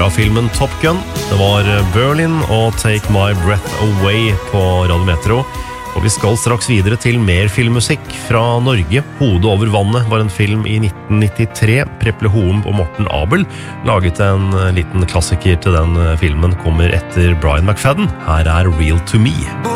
fra filmen Top Gun. Det var Berlin og Take My Breath Away på Radio Metro. Og vi skal straks videre til mer filmmusikk fra Norge. Hodet over vannet var en film i 1993. Preple Hoem og Morten Abel laget en liten klassiker til den filmen, kommer etter Brian McFadden. Her er Real to Me.